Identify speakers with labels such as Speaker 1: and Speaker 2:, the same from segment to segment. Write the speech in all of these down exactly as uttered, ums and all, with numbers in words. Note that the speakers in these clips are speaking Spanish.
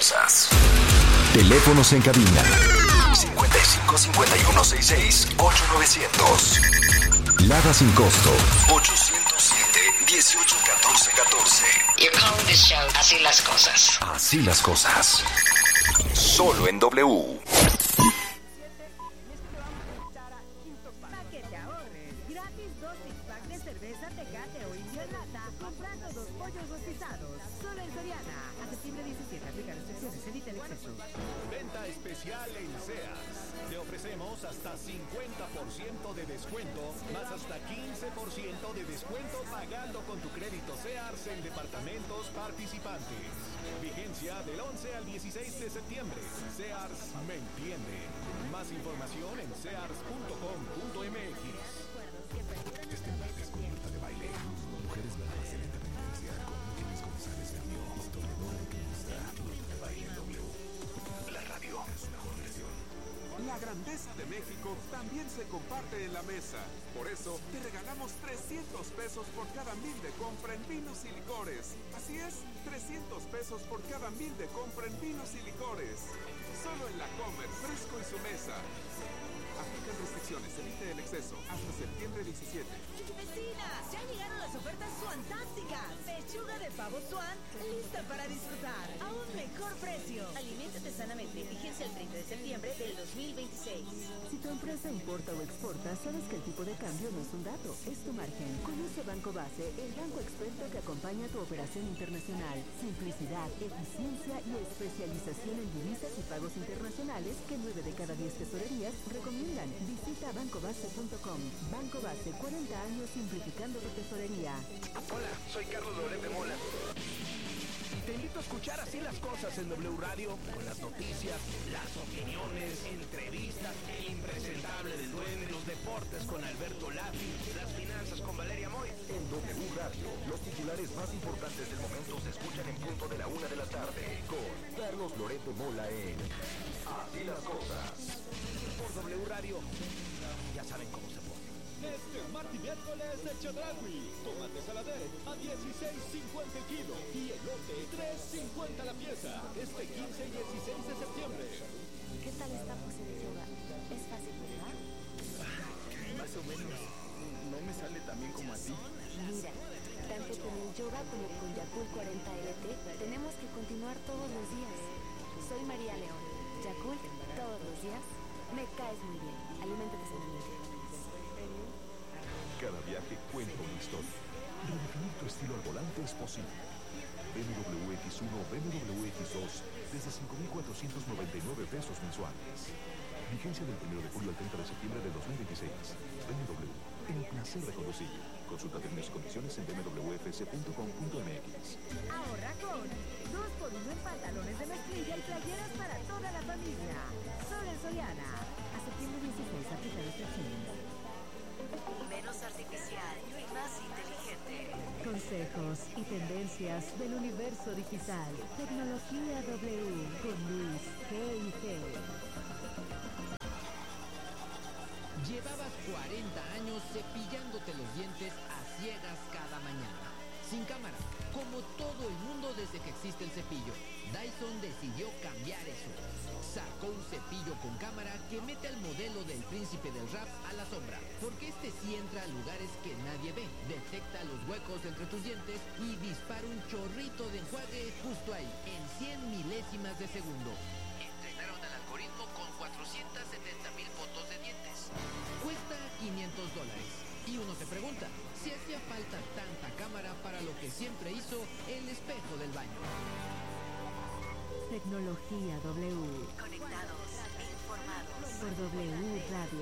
Speaker 1: cosas. Teléfonos en cabina cincuenta y cinco cincuenta y uno sesenta y seis ocho novecientos. Lada sin costo ochocientos siete dieciocho catorce catorce.
Speaker 2: You call this show Así las cosas.
Speaker 1: Así las cosas. Solo en W.
Speaker 3: Venta especial en Sears. Te ofrecemos hasta cincuenta por ciento de descuento, más hasta quince por ciento de descuento pagando con tu crédito Sears en departamentos participantes. Vigencia del once al dieciséis de septiembre. Sears me entiende. Más información en sears punto com punto m x.
Speaker 4: Este martes con Marta de Baile, Mujeres Bravas de la Independencia con Ángeles González de Río, Torredora de Clínica, Marta de Baile en W. La radio es una mejor versión.
Speaker 5: La grandeza de México también se comparte en la mesa. Por eso, te regalamos trescientos pesos por cada mil de compra en vinos y licores. Así es, trescientos pesos por cada mil de compra en vinos y licores. Solo en la Comer, Fresco y su mesa. Aplican restricciones, evite el exceso. Hasta septiembre diecisiete.
Speaker 6: ¡Vecinas! Ya llegaron las ofertas Suantásticas. Pechuga de pavo Suan, lista para disfrutar. A un mejor precio. Aliméntate sanamente. Vigencia el treinta de septiembre del dos mil veintiséis.
Speaker 7: Si tu empresa importa o exporta, sabes que el tipo de cambio no es un dato, es tu margen. Conoce Banco Base, el banco experto que acompaña tu operación internacional. Simplicidad, eficiencia y especialización en divisas y pagos internacionales que nueve de cada diez tesorerías recomiendan. Visita banco base punto com. Banco Base, cuarenta años simplificando tu tesorería.
Speaker 8: Hola, soy Carlos Lorete Mola. Te invito a escuchar Así las cosas en W Radio, con las noticias, las opiniones, entrevistas, el impresentable del duende, los deportes con Alberto Lati, las finanzas con Valeria Moy.
Speaker 1: En W Radio, los titulares más importantes del momento se escuchan en punto de la una de la tarde con Carlos Lorete Mola en Así las cosas.
Speaker 8: Por W Radio, ya saben cómo se pone.
Speaker 3: Este martes y miércoles de Chedraui. Tomate saladero a dieciséis cincuenta el kilo y elote tres cincuenta la pieza. Este quince y dieciséis de septiembre.
Speaker 7: ¿Qué tal esta pose de yoga? Es fácil, ¿verdad?
Speaker 9: Más o menos. No me sale tan bien como a ti.
Speaker 7: Mira, tanto con el yoga como con Yakult cuarenta L T tenemos que continuar todos los días. Soy María León. Yakult todos los días. Me caes muy bien. Aliméntate sanamente.
Speaker 4: Cada viaje cuenta una historia. Redefinir tu estilo al volante es posible. B M W X uno, B M W X dos, desde cinco mil cuatrocientos noventa y nueve pesos mensuales. Vigencia del primero de julio al treinta de septiembre de dos mil veintiséis. B M W, el placer de conducir. Consulta términos y condiciones en b m w f c punto com punto m x.
Speaker 6: Ahorra con dos por uno en pantalones de mezclilla y playeras para toda la familia. Solo en Soriana.
Speaker 7: A septiembre dieciséis, aplica restricciones.
Speaker 6: Menos artificial y más inteligente.
Speaker 7: Consejos y tendencias del universo digital. Tecnología W con Luis G y G.
Speaker 10: Llevabas cuarenta años cepillándote los dientes a ciegas cada mañana, sin cámara, como todo el mundo desde que existe el cepillo. Dyson decidió cambiar eso. Sacó un cepillo con cámara que mete al modelo del príncipe del rap a la sombra, porque este sí entra a lugares que nadie ve, detecta los huecos entre tus dientes y dispara un chorrito de enjuague justo ahí, en cien milésimas de segundo. Entrenaron al algoritmo con cuatrocientas setenta mil fotos de dientes. Cuesta quinientos dólares. Y uno se pregunta, si hacía falta tanta cámara para lo que siempre hizo el espejo del baño.
Speaker 7: Tecnología W.
Speaker 6: Conectados, informados.
Speaker 7: Por W Radio.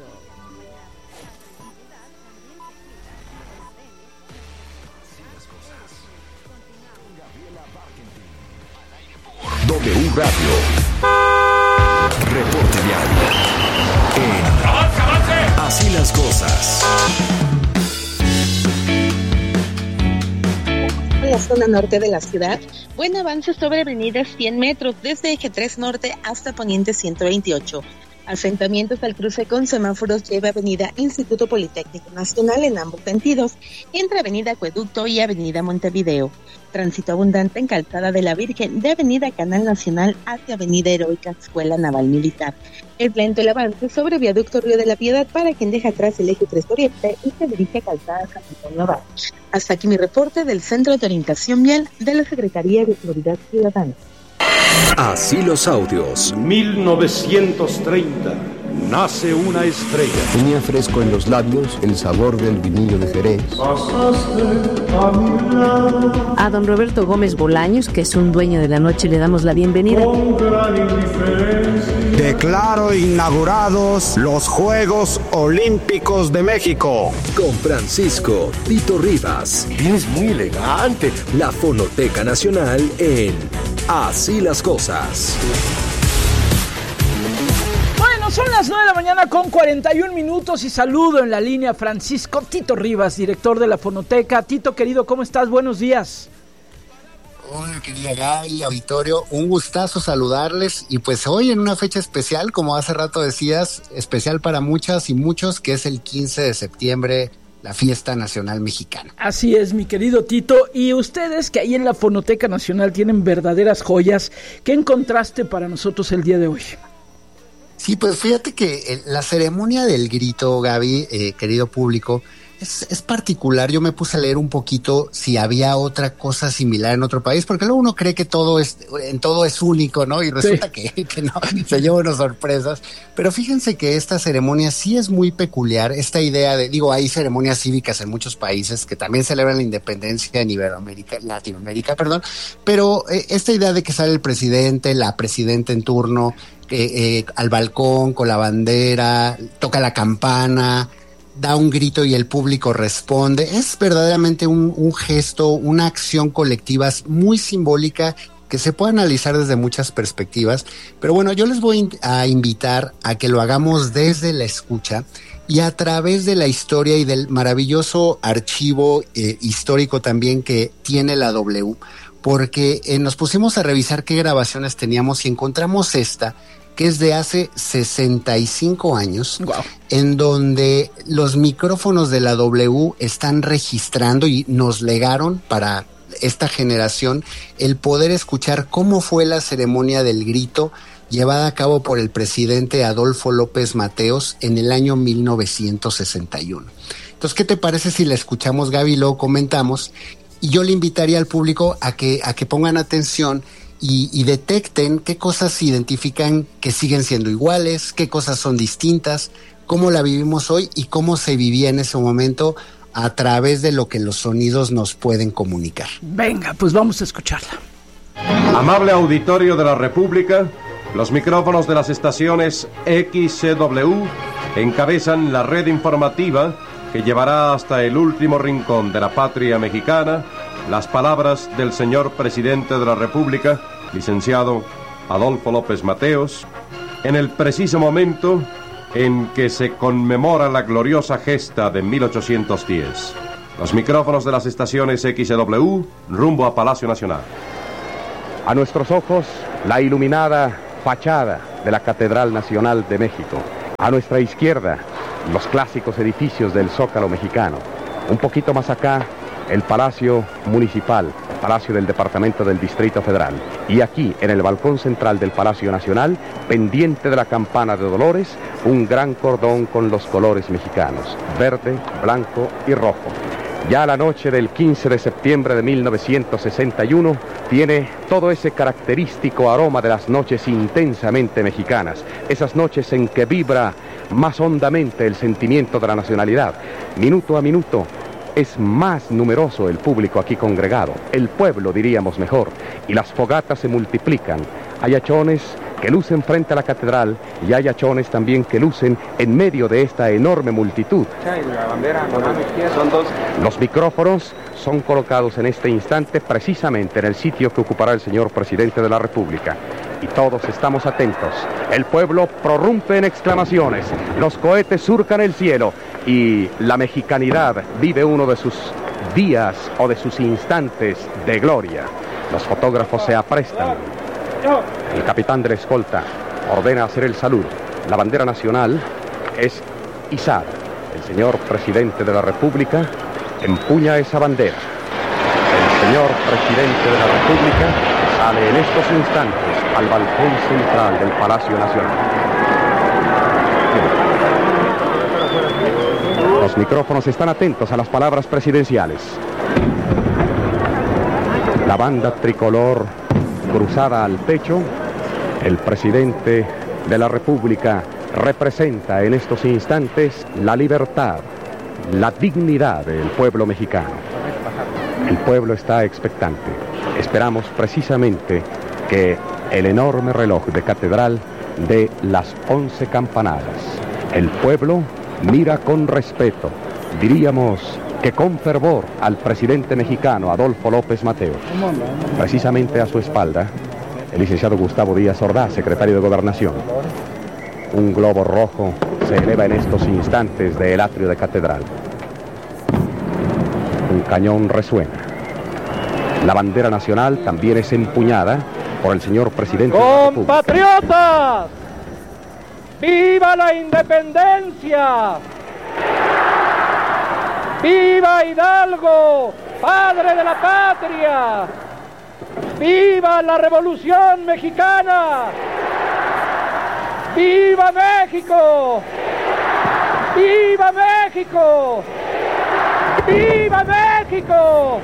Speaker 1: Así las cosas. Gabriela Barkentin. W Radio. Reporte diario. En ¡Avance, avance! Así las cosas.
Speaker 11: En la zona norte de la ciudad, buen avance sobre avenida cien metros desde eje tres norte hasta poniente ciento veintiocho. Asentamientos al cruce con semáforos lleva Avenida Instituto Politécnico Nacional en ambos sentidos, entre Avenida Acueducto y Avenida Montevideo. Tránsito abundante en Calzada de la Virgen de Avenida Canal Nacional hacia Avenida Heroica Escuela Naval Militar. Es lento el avance sobre Viaducto Río de la Piedad para quien deja atrás el eje tres Oriente y se dirige a Calzada Capitán Naval. Hasta aquí mi reporte del Centro de Orientación Vial de la Secretaría de Seguridad Ciudadana.
Speaker 1: Así los audios.
Speaker 12: mil novecientos treinta. Nace una estrella.
Speaker 13: Tenía fresco en los labios el sabor del vinilo de Jerez.
Speaker 14: A don Roberto Gómez Bolaños, que es un dueño de la noche, le damos la bienvenida.
Speaker 15: Declaro inaugurados los Juegos Olímpicos de México.
Speaker 1: Con Francisco Tito Rivas.
Speaker 15: Vienes muy elegante.
Speaker 1: La Fonoteca Nacional en Así las Cosas.
Speaker 16: Son las nueve de la mañana con cuarenta y un minutos y saludo en la línea Francisco Tito Rivas, director de la Fonoteca. Tito, querido, ¿cómo estás? Buenos días.
Speaker 17: Hola, querida Gaby, auditorio, un gustazo saludarles y pues hoy en una fecha especial, como hace rato decías, especial para muchas y muchos, que es el quince de septiembre, la Fiesta Nacional Mexicana.
Speaker 16: Así es, mi querido Tito, y ustedes que ahí en la Fonoteca Nacional tienen verdaderas joyas, ¿qué encontraste para nosotros el día de hoy?
Speaker 17: Sí, pues fíjate que la ceremonia del grito, Gaby, eh, querido público, es, es particular. Yo me puse a leer un poquito si había otra cosa similar en otro país, porque luego uno cree que todo es, en todo es único, ¿no? Y resulta sí. que, que no, se lleva unas sorpresas. Pero fíjense que esta ceremonia sí es muy peculiar. Esta idea de, digo, hay ceremonias cívicas en muchos países que también celebran la independencia en Iberoamérica, Latinoamérica, perdón. Pero eh, esta idea de que sale el presidente, la presidenta en turno, Eh, eh, al balcón con la bandera, toca la campana, da un grito y el público responde. Es verdaderamente un, un gesto, una acción colectiva muy simbólica que se puede analizar desde muchas perspectivas. Pero bueno, yo les voy a invitar a que lo hagamos desde la escucha y a través de la historia y del maravilloso archivo eh, histórico también que tiene la W, porque eh, nos pusimos a revisar qué grabaciones teníamos y encontramos esta, que es de hace sesenta y cinco años, wow. En donde los micrófonos de la W están registrando y nos legaron para esta generación el poder escuchar cómo fue la ceremonia del grito llevada a cabo por el presidente Adolfo López Mateos en el año mil novecientos sesenta y uno. Entonces, ¿qué te parece si la escuchamos, Gaby, y luego comentamos? Y yo le invitaría al público a que, a que pongan atención y, y detecten qué cosas identifican que siguen siendo iguales, qué cosas son distintas, cómo la vivimos hoy y cómo se vivía en ese momento a través de lo que los sonidos nos pueden comunicar.
Speaker 16: Venga, pues vamos a escucharla.
Speaker 12: Amable auditorio de la República, los micrófonos de las estaciones X C W encabezan la red informativa que llevará hasta el último rincón de la patria mexicana las palabras del señor presidente de la República, licenciado Adolfo López Mateos, en el preciso momento en que se conmemora la gloriosa gesta de mil ochocientos diez. Los micrófonos de las estaciones X C W rumbo a Palacio Nacional.
Speaker 18: A nuestros ojos, la iluminada fachada de la Catedral Nacional de México. A nuestra izquierda, los clásicos edificios del Zócalo mexicano. Un poquito más acá, el Palacio Municipal, Palacio del Departamento del Distrito Federal. Y aquí, en el balcón central del Palacio Nacional, pendiente de la campana de Dolores, un gran cordón con los colores mexicanos, verde, blanco y rojo. Ya la noche del quince de septiembre de mil novecientos sesenta y uno tiene todo ese característico aroma de las noches intensamente mexicanas, esas noches en que vibra más hondamente el sentimiento de la nacionalidad. Minuto a minuto es más numeroso el público aquí congregado, el pueblo diríamos mejor, y las fogatas se multiplican. Hay hachones que lucen frente a la catedral y hay hachones también que lucen en medio de esta enorme multitud. Son dos. Los micrófonos son colocados en este instante precisamente en el sitio que ocupará el señor presidente de la República. Y todos estamos atentos. El pueblo prorrumpe en exclamaciones, los cohetes surcan el cielo y la mexicanidad vive uno de sus días o de sus instantes de gloria. Los fotógrafos se aprestan. El capitán de la escolta ordena hacer el saludo. la bandera nacional es izada. El señor presidente de la República empuña esa bandera. El señor presidente de la República sale en estos instantes al balcón central del Palacio Nacional. Los micrófonos están atentos a las palabras presidenciales. La banda tricolor cruzada al pecho. El presidente de la República representa en estos instantes la libertad, la dignidad del pueblo mexicano. El pueblo está expectante. Esperamos precisamente que el enorme reloj de catedral dé las once campanadas. El pueblo mira con respeto, diríamos que con fervor, al presidente mexicano Adolfo López Mateos. Precisamente a su espalda, el licenciado Gustavo Díaz Ordaz, secretario de Gobernación. Un globo rojo se eleva en estos instantes del atrio de catedral. Un cañón resuena. La bandera nacional también es empuñada por el señor presidente de la República.
Speaker 19: ¡Compatriotas! ¡Viva la independencia! ¡Viva Hidalgo, padre de la patria! ¡Viva la Revolución Mexicana! ¡Viva México! ¡Viva México! ¡Viva México!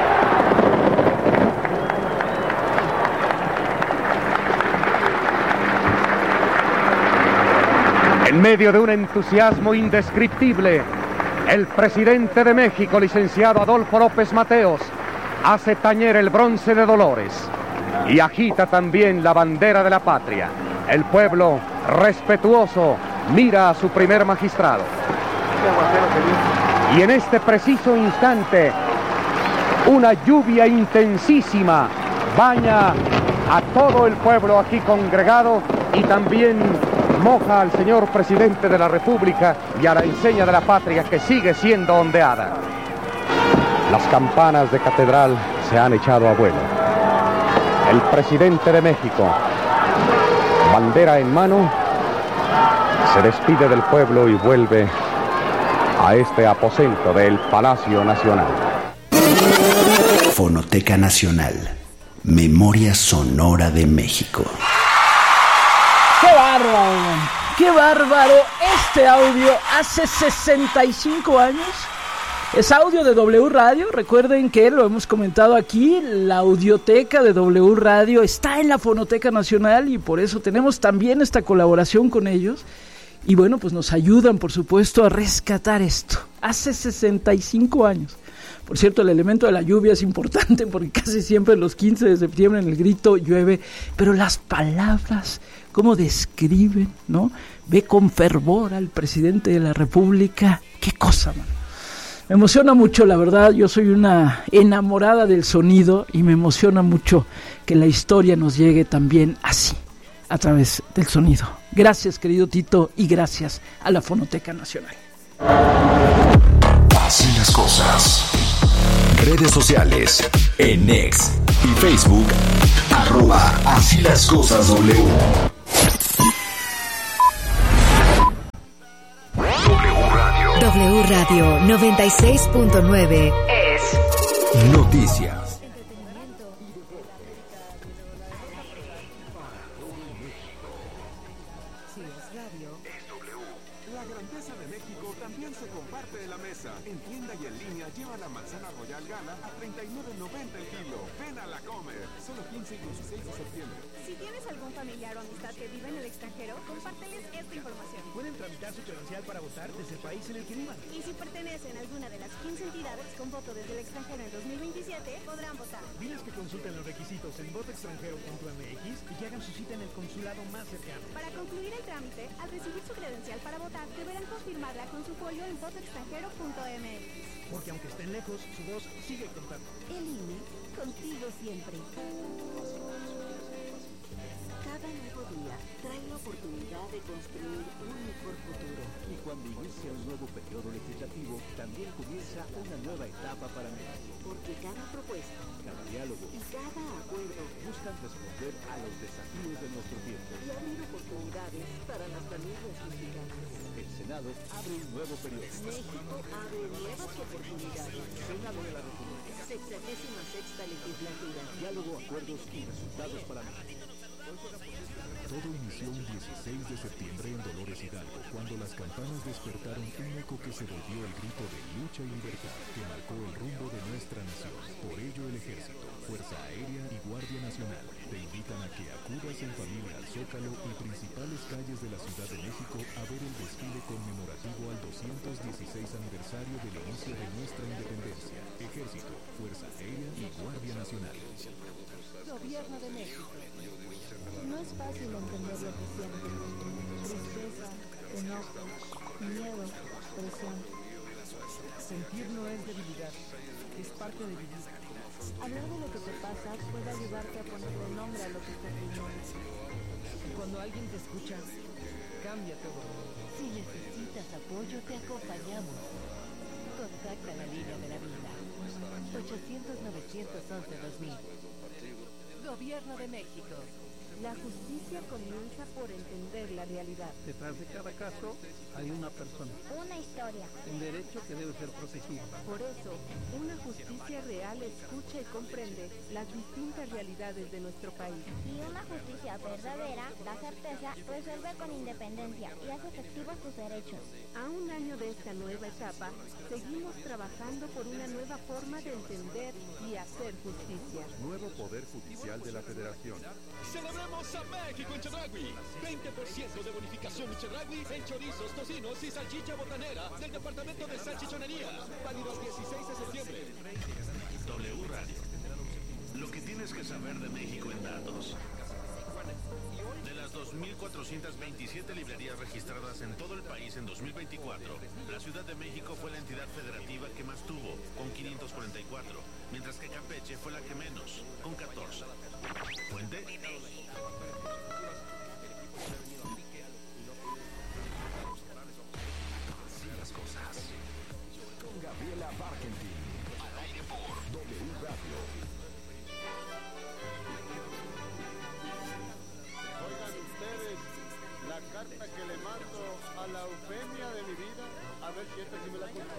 Speaker 18: En medio de un entusiasmo indescriptible, el presidente de México, licenciado Adolfo López Mateos, hace tañer el bronce de Dolores y agita también la bandera de la patria. El pueblo, respetuoso, mira a su primer magistrado. Y en este preciso instante, una lluvia intensísima baña a todo el pueblo aquí congregado y también moja al señor presidente de la República y a la enseña de la patria que sigue siendo ondeada. Las campanas de catedral se han echado a vuelo. El presidente de México, bandera en mano, se despide del pueblo y vuelve a este aposento del Palacio Nacional.
Speaker 1: Fonoteca Nacional, Memoria Sonora de México.
Speaker 16: ¡Qué bárbaro! ¡Qué bárbaro! Este audio hace sesenta y cinco años. Es audio de W Radio. Recuerden que lo hemos comentado aquí, la audioteca de W Radio está en la Fonoteca Nacional y por eso tenemos también esta colaboración con ellos. Y bueno, pues nos ayudan, por supuesto, a rescatar esto. Hace sesenta y cinco años. Por cierto, el elemento de la lluvia es importante porque casi siempre los quince de septiembre en el grito llueve, pero las palabras, cómo describen, ¿no? Ve con fervor al presidente de la República. ¡Qué cosa, man! Me emociona mucho, la verdad. Yo soy una enamorada del sonido y me emociona mucho que la historia nos llegue también así, a través del sonido. Gracias, querido Tito, y gracias a la Fonoteca Nacional.
Speaker 1: Así las cosas. Redes sociales, en X y Facebook, arroba Así las cosas W. W Radio.
Speaker 20: W Radio noventa y seis punto nueve es
Speaker 1: Noticias.
Speaker 5: La grandeza de México también se comparte en la mesa. En tienda y en línea lleva la manzana Royal Gala a treinta y nueve noventa el kilo. Ven a la Comer. Solo quince y dieciséis de septiembre.
Speaker 21: Si tienes algún familiar o amistad que vive en el extranjero, compárteles esta información.
Speaker 8: Pueden tramitar su credencial para votar desde el país en el que vivan.
Speaker 21: Y si pertenecen a alguna de las quince entidades con voto desde el extranjero en dos mil veintisiete, podrán votar.
Speaker 8: Diles que consulten los requisitos en voto extranjero punto m x y que hagan su cita en el consulado más cercano.
Speaker 21: Para concluir el trámite, al recibir su credencial para votar, deberán confirmarla con su folio en voto extranjero punto m x.
Speaker 8: Porque aunque estén lejos, su voz sigue contando.
Speaker 7: El I N E, contigo siempre. Cada nuevo día trae la oportunidad oportunidad de construir un mejor futuro.
Speaker 3: Y cuando inicia un nuevo periodo legislativo, también comienza una nueva etapa para México.
Speaker 7: Porque cada propuesta,
Speaker 3: cada diálogo
Speaker 7: y cada acuerdo
Speaker 3: buscan responder a los desafíos de nuestro tiempo
Speaker 7: y abrir oportunidades para las familias mexicanas.
Speaker 3: El Senado abre un nuevo periodo.
Speaker 7: México abre nuevas oportunidades.
Speaker 3: Senado de la República.
Speaker 7: Sexagésima sexta legislatura.
Speaker 3: Diálogo, acuerdos y resultados para México.
Speaker 4: Todo inició un dieciséis de septiembre en Dolores Hidalgo, cuando las campanas despertaron un eco que se volvió el grito de lucha y libertad, que marcó el rumbo de nuestra nación. Por ello el Ejército, Fuerza Aérea y Guardia Nacional te invitan a que acudas en familia al Zócalo y principales calles de la Ciudad de México a ver el desfile conmemorativo al doscientos dieciséis aniversario del inicio de nuestra independencia. Ejército, Fuerza Aérea y Guardia Nacional.
Speaker 7: Gobierno de México. No es fácil entender lo que sientes. Tristeza, enojo, miedo, presión.
Speaker 2: Sentir no es debilidad, es parte de vivir.
Speaker 7: Hablar de lo que te pasa puede ayudarte a ponerle nombre a lo que estás viviendo.
Speaker 2: Cuando alguien te escucha, cambia todo.
Speaker 7: Si necesitas apoyo, te acompañamos. Contacta la línea de la vida. ochocientos, novecientos once, dos mil. Gobierno de México. La justicia comienza por entender la realidad.
Speaker 2: Detrás de cada caso hay una persona.
Speaker 21: Una historia.
Speaker 2: Un derecho que debe ser protegido.
Speaker 7: Por eso, una justicia real escucha y comprende las distintas realidades de nuestro país.
Speaker 21: Y una justicia verdadera da certeza, resuelve con independencia y hace efectivos sus derechos.
Speaker 7: A un año de esta nueva etapa, seguimos trabajando por una nueva forma de entender y hacer justicia.
Speaker 4: Nuevo Poder Judicial de la Federación.
Speaker 3: ¡Celebremos a México en Chedraui! veinte por ciento de bonificación en Chedraui en chorizos, tocinos y salchicha botanera del departamento de salchichonería. Válido el dieciséis de septiembre.
Speaker 22: W Radio. Lo que tienes que saber de México en datos. De las dos mil cuatrocientas veintisiete librerías registradas en todo el país en dos mil veinticuatro, la Ciudad de México fue la entidad federativa que más tuvo, con quinientos cuarenta y cuatro, mientras que Campeche fue la que menos, con catorce. ¿Fuente?
Speaker 1: Así las cosas. Con Gabriela Barkentin. Al aire por W Radio.
Speaker 23: Oigan ustedes, la carta que le mando a la Eufemia de mi vida, a ver si esta sí me la cuenta.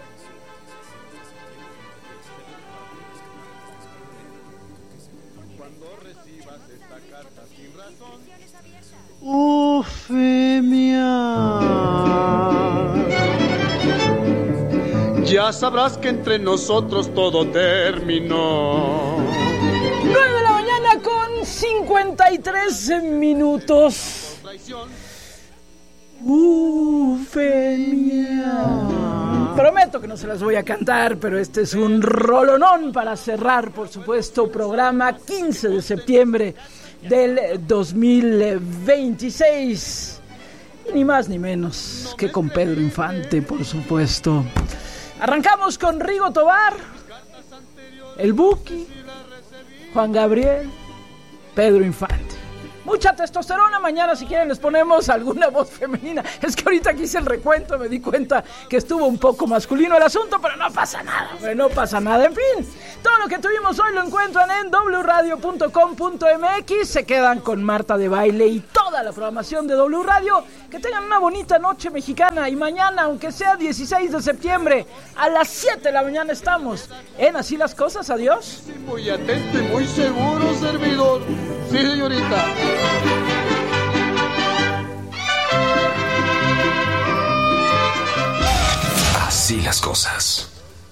Speaker 23: Cuando recibas esta carta sin razón,
Speaker 19: Eufemia,
Speaker 23: ya sabrás que entre nosotros todo terminó.
Speaker 16: nueve de la mañana con cincuenta y tres minutos. Eufemia. Prometo que no se las voy a cantar, pero este es un rolonón para cerrar, por supuesto, programa quince de septiembre del dos mil veintiséis. Y ni más ni menos que con Pedro Infante, por supuesto. Arrancamos con Rigo Tobar, el Buki, Juan Gabriel, Pedro Infante. Mucha testosterona, mañana si quieren les ponemos alguna voz femenina. Es que ahorita que hice el recuento me di cuenta que estuvo un poco masculino el asunto, pero no pasa nada, hombre, no pasa nada. En fin, todo lo que tuvimos hoy lo encuentran en w radio punto com punto m x. Se quedan con Marta de Baile y toda la programación de W Radio. Que tengan una bonita noche mexicana y mañana, aunque sea dieciséis de septiembre, a las siete de la mañana estamos en Así las Cosas. Adiós.
Speaker 23: Muy atento y muy seguro, servidor. Sí, señorita.
Speaker 1: Así las cosas.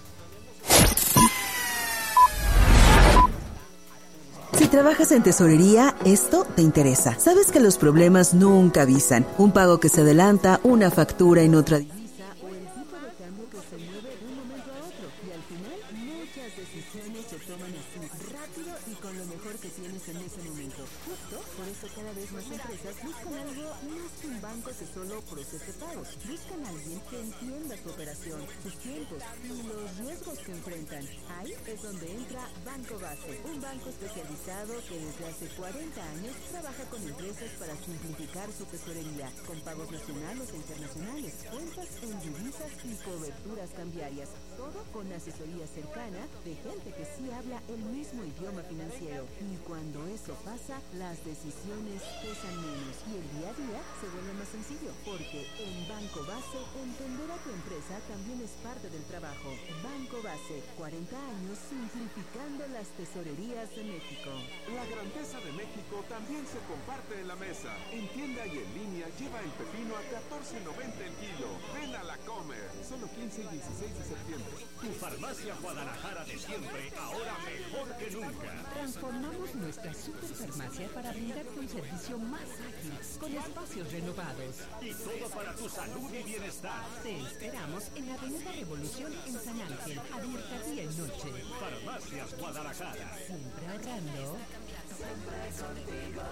Speaker 24: Si trabajas en tesorería, esto te interesa. Sabes que los problemas nunca avisan. Un pago que se adelanta, una factura en otra divisa o el tipo de cambio que se mueve de un momento a otro. Y al final, muchas decisiones se toman así, rápido y con lo mejor que tienes en ese momento. Justo Por eso cada vez más empresas buscan algo más que un banco que solo procese pagos. Buscan a alguien que entienda su operación, sus tiempos y los riesgos que enfrentan. Ahí es donde entra Banco Base, un banco especializado que desde hace cuarenta años trabaja con empresas para simplificar su tesorería, con pagos nacionales e internacionales, cuentas en divisas y coberturas cambiarias. Todo con asesoría cercana de gente que sí habla el mismo idioma financiero. Y cuando eso pasa, las decisiones pesan menos y el día a día se vuelve más sencillo, porque en Banco Base entender a tu empresa también es parte del trabajo. Banco Base, cuarenta años simplificando las tesorerías de México.
Speaker 5: La grandeza de México también se comparte en la mesa. En tienda y en línea lleva el pepino a catorce noventa el kilo. Ven a la Comer, solo quince y dieciséis de septiembre.
Speaker 3: Tu farmacia Guadalajara de siempre, ahora mejor que nunca.
Speaker 6: Transformamos nuestra superfarmacia para brindarte un servicio más ágil, con espacios renovados.
Speaker 3: Y todo para tu salud y bienestar.
Speaker 6: Te esperamos en la Avenida Revolución en San Ángel, abierta día y noche.
Speaker 3: Farmacias Guadalajara.
Speaker 6: Siempre ahorrando.
Speaker 9: Siempre contigo.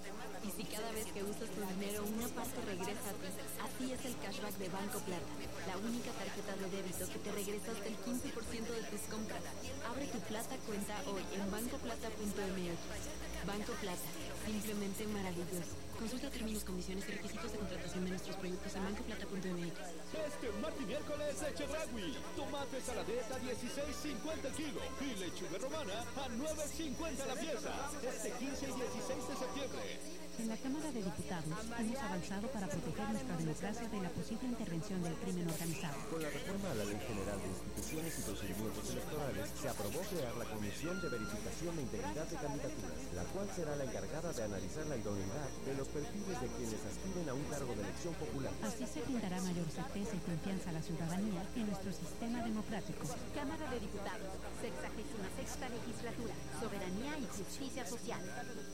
Speaker 9: Y si cada vez que usas tu dinero una parte regresa a ti, así es el cashback de Banco Plata, la única tarjeta de débito que te regresa hasta el quince por ciento de tus compras. Abre tu Plata cuenta hoy en banco plata punto m x. Banco Plata, simplemente maravilloso. Consulta términos, condiciones y requisitos de contratación de nuestros productos en banco plata punto m x.
Speaker 3: Este martes y miércoles de Chedraui. Tomate saladeta dieciséis cincuenta el kilo y lechuga romana a nueve cincuenta la pieza. Este quince y dieciséis de septiembre.
Speaker 6: En la Cámara de Diputados hemos avanzado para proteger nuestra democracia de la posible intervención del crimen organizado.
Speaker 10: Con la reforma a la Ley General de Instituciones y Procedimientos Electorales, se aprobó crear la Comisión de Verificación de Integridad de Candidaturas, la cual será la encargada de analizar la idoneidad de los perfiles de quienes aspiren a un cargo de elección popular.
Speaker 6: Así se brindará mayor certeza y confianza a la ciudadanía en nuestro sistema democrático.
Speaker 21: Cámara de Diputados, sexagésima sexta legislatura, soberanía y justicia social.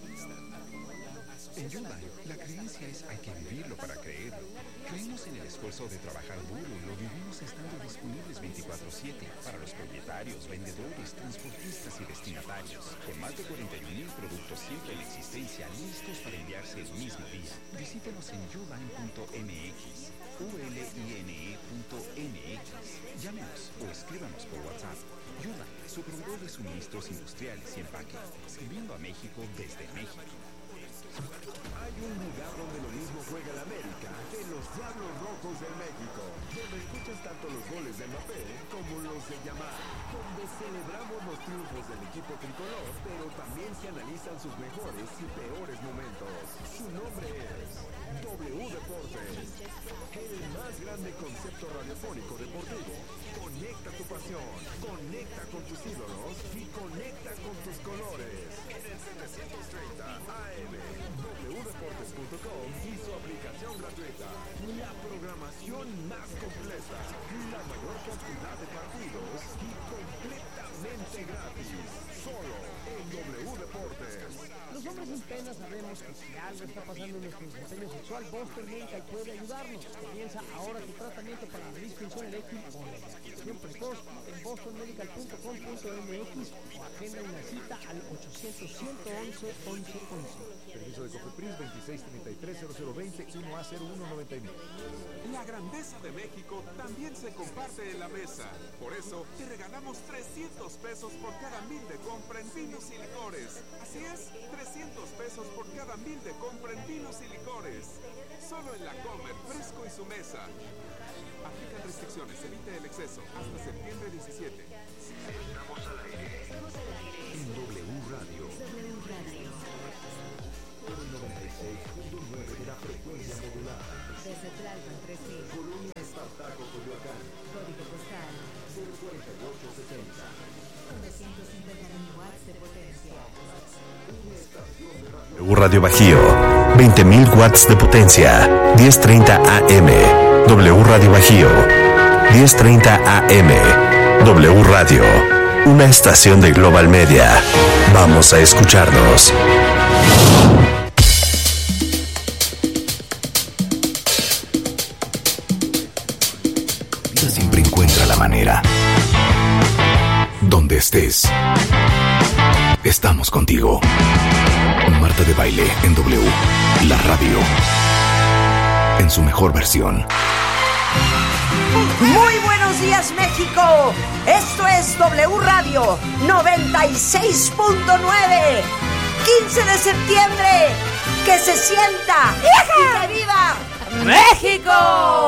Speaker 11: En Hyundai, la creencia es hay que vivirlo para creerlo. Creemos en el esfuerzo de trabajar duro y lo vivimos estando disponibles veinticuatro siete para los propietarios, vendedores, transportistas y destinatarios. Con más de cuarenta y un mil productos siempre en existencia listos para enviarse el mismo día. Visítenos en uline punto m x, u l i n e punto m x. Llámenos o escríbanos por WhatsApp. Uline, su proveedor de suministros industriales y empaque, sirviendo a México desde México.
Speaker 25: Hay un lugar donde lo mismo juega el América que los Diablos Rojos de México, donde escuchas tanto los goles de Mbappé como los de Yamal, donde celebramos los triunfos del equipo tricolor, pero también se analizan sus mejores y peores momentos. Su nombre es W Deportes, el más grande concepto radiofónico deportivo. Conecta tu pasión, conecta con tus ídolos y conecta con tus colores. En el setecientos treinta A M, w deportes punto com y su aplicación gratuita. La programación más completa, la mayor cantidad de partidos y completamente gratis. Solo en W Deportes.
Speaker 2: Los hombres sin pena sabemos que si algo está pasando en nuestro desempeño sexual, Boston Medical puede ayudarnos. Comienza ahora tu tratamiento para la disfunción eréctil o la eyaculación precoz en boston medical punto com punto m x o agenda una cita al ochocientos, ciento once, once once.
Speaker 4: Permiso de COFEPRIS veintiséis treinta y tres cero cero veinte uno A cero uno noventa y nueve.
Speaker 5: La grandeza de México también se comparte en la mesa. Por eso te regalamos trescientos pesos por cada mil de compra en vinos y licores. Así es, trescientos pesos por cada mil de compra en vinos y licores. Solo en la Comer, Fresco y su mesa. Aplican restricciones, evite el exceso. Hasta septiembre diecisiete.
Speaker 1: Estamos al aire.
Speaker 21: Estamos al aire.
Speaker 4: En W Radio.
Speaker 21: W Radio.
Speaker 4: El noventa y seis punto nueve de la frecuencia modulada.
Speaker 24: Desde Tlalpan tres mil.
Speaker 4: Colonia Espartaco, Coyoacán.
Speaker 24: Código postal
Speaker 4: cero cuarenta y ocho setenta.
Speaker 24: novecientos cincuenta mil watts de potencia.
Speaker 4: Una estación de radio.
Speaker 1: W Radio Bajío, veinte mil watts de potencia, diez treinta A M. W Radio Bajío, diez treinta A M. W Radio, una estación de Global Media. Vamos a escucharnos. Siempre encuentra la manera. Donde estés, estamos contigo. Marta de Baile en W, la radio, en su mejor versión.
Speaker 12: Muy buenos días, México. Esto es W Radio noventa y seis punto nueve. quince de septiembre. Que se sienta y que viva México.